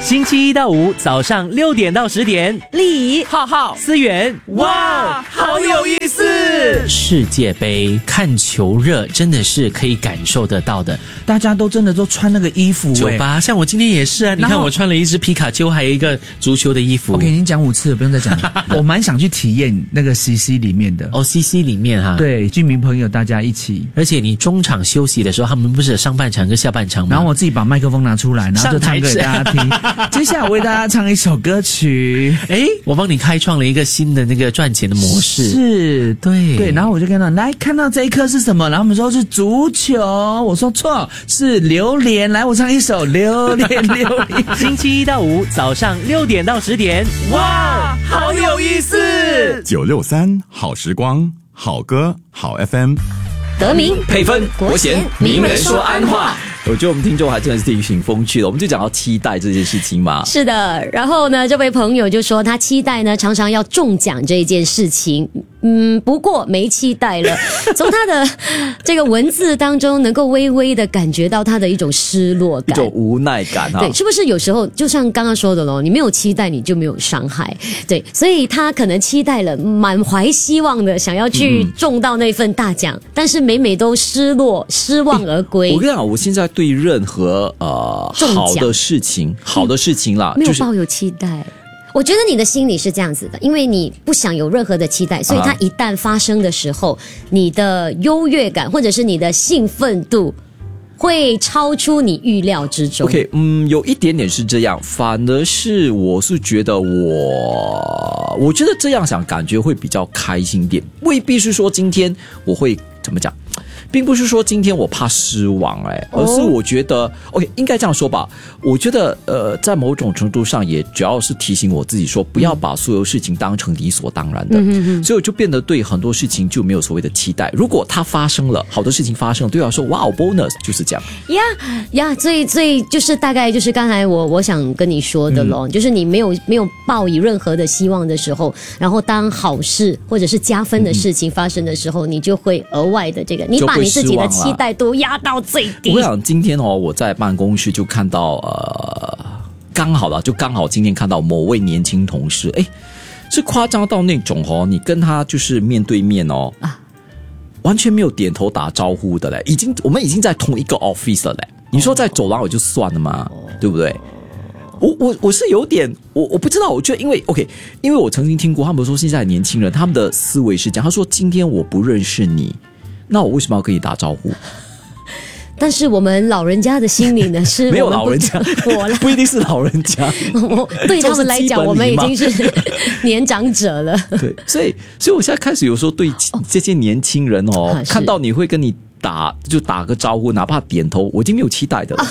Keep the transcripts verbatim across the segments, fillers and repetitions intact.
星期一到五早上六点到十点， 丽怡、 浩浩、思源，哇，好有意思！世界杯看球热真的是可以感受得到的， 大家都真的都穿那个衣服、欸。 酒吧，像我今天也是啊，你看我穿了一只皮卡丘，还有一个足球的衣服。 OK， 你讲五次了，不用再讲了。我蛮想去体验那个 C C 里面的哦 ，C C 里面哈， 对，居民朋友大家一起。 而且你中场休息的时候，他们不是有上半场跟下半场吗？ 然后我自己把麦克风拿出来，然后就唱给大家听。接下来我为大家唱一首歌曲， 诶，我帮你开创了一个新的那个赚钱的模式。 是， 对对。然后我就跟他来看到这一颗是什么，然后他们说是足球，我说错，是榴莲。来，我唱一首榴莲榴莲。 星期一到五早上六点到十点，哇，好有意思！ 九六三好时光，好歌好 F M。 德明配分国贤名人说安话。我觉得我们听众还真的是挺挺风趣的，我们就讲到期待这件事情嘛。 是的，然后呢，这位朋友就说他期待呢常常要中奖这一件事情，嗯，不过没期待了。从他的这个文字当中，能够微微的感觉到他的一种失落感， 一种无奈感啊。 对，是不是有时候就像刚刚说的咯，你没有期待，你就没有伤害。对，所以他可能期待了，满怀希望的想要去中到那份大奖，嗯、但是每每都失落、失望而归。 我跟你讲，我现在对任何呃好的事情、好的事情啦， 没有抱有期待。我觉得你的心里是这样子的，因为你不想有任何的期待，所以它一旦发生的时候，你的优越感或者是你的兴奋度会超出你预料之中。 OK， 嗯，有一点点是这样，反而是我是觉得我我觉得这样想感觉会比较开心点，未必是说今天我会怎么讲，并不是说今天我怕失望哎，而是我觉得、oh. OK 应该这样说吧，我觉得呃在某种程度上也主要是提醒我自己说，不要把所有事情当成理所当然的、嗯、所以我就变得对很多事情就没有所谓的期待，如果它发生了，好的事情发生了，对我来说哇 bonus 就是这样呀呀，所以所以就是大概就是刚才我我想跟你说的咯、嗯、就是你没有没有抱以任何的希望的时候，然后当好事或者是加分的事情发生的时候、嗯、你就会额外的这个你把你自己的期待度压到最低。 我想今天哦，我在办公室就看到呃，刚好了，就刚好今天看到某位年轻同事，哎，是夸张到那种哦，你跟他就是面对面哦，啊，完全没有点头打招呼的嘞，已经我们已经在同一个 office 了嘞。你说在走廊我就算了嘛，哦、对不对？我我我是有点我我不知道，我觉得因为 OK， 因为我曾经听过他们说现在的年轻人他们的思维是这样，他说今天我不认识你。那我为什么要跟你打招呼？ 但是我们老人家的心里呢是没有老人家，我不一定是老人家。 我对他们来讲，我们已经是年长者了。 对，所以所以我现在开始有时候对这些年轻人哦，哦看到你会跟你打就打个招呼，哪怕点头，我已经没有期待的了。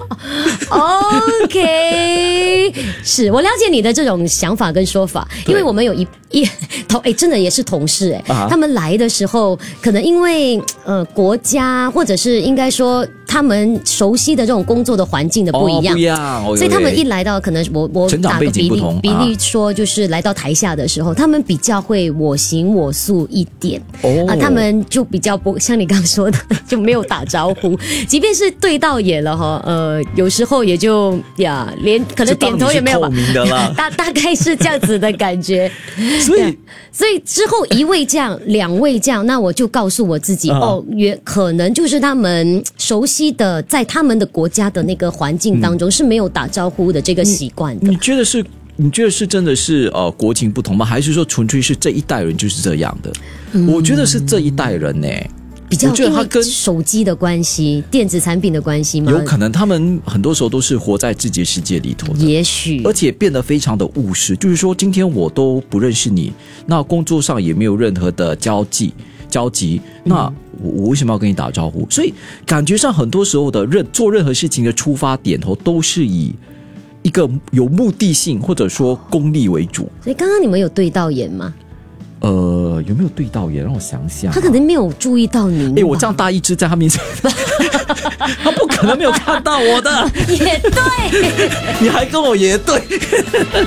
OK， 是我了解你的这种想法跟说法，因为我们有一一同哎，真的也是同事哎、啊，他们来的时候，可能因为呃国家或者是应该说他们熟悉的这种工作的环境的不一样，哦、不一样哦、所以他们一来到，可能我我打个比例比例说，就是来到台下的时候，啊、他们比较会我行我素一点，哦、啊，他们就比较不像你刚刚说的，就没有打招呼，即便是对到眼了哈，呃，有时候也就呀，连可能点头也没有吧，大大概是这样子的感觉。所以，所以之后一位这样，两位这样，那我就告诉我自己，啊、哦，也可能就是他们熟悉的，在他们的国家的那个环境当中、嗯、是没有打招呼的这个习惯的。 你, 你觉得是？你觉得是真的是呃国情不同吗？还是说纯粹是这一代人就是这样的？嗯、我觉得是这一代人呢、欸。 比较因为手机的关系，电子产品的关系吗？ 有可能他们很多时候都是活在自己的世界里头的， 也许， 而且变得非常的务实。就是说，今天我都不认识你，那工作上也没有任何的交际交集，那我我为什么要跟你打招呼？所以感觉上很多时候的任做任何事情的出发点头都是以一个有目的性或者说功利为主。 所以刚刚你们有对到眼吗？ 呃，有没有对到眼？让我想想、啊， 他可能没有注意到你。 哎，我这样大一只在他面前，他不可能没有看到我的。 也对， 你还跟我也对。